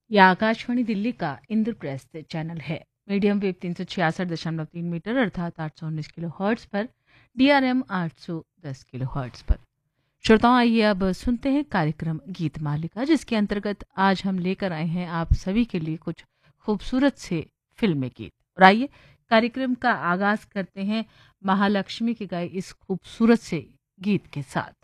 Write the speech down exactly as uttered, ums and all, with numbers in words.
यह आकाशवाणी दिल्ली का इंद्रप्रस्थ चैनल है। मीडियम वेव तीन सौ छियासठ दशमलव तीन मीटर अर्थात आठ सौ उन्नीस किलो हर्ट्ज पर, डीआरएम आठ सौ दस किलो हर्ट्ज पर। श्रोताओं, आइए अब सुनते हैं कार्यक्रम गीत मालिका, जिसके अंतर्गत आज हम लेकर आए हैं आप सभी के लिए कुछ खूबसूरत से फिल्मी गीत। और आइए कार्यक्रम का आगाज करते हैं महालक्ष्मी के गाए इस खूबसूरत से गीत के साथ।